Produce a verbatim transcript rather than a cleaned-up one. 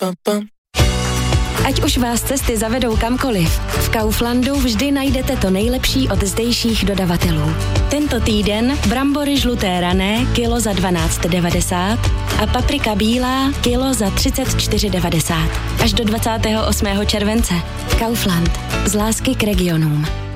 Ať už vás cesty zavedou kamkoliv, v Kauflandu vždy najdete to nejlepší od zdejších dodavatelů. Tento týden brambory žluté rané kilo za dvanáct devadesát a paprika bílá kilo za třicet čtyři devadesát. Až do dvacátého osmého července. Kaufland. Z lásky k regionům.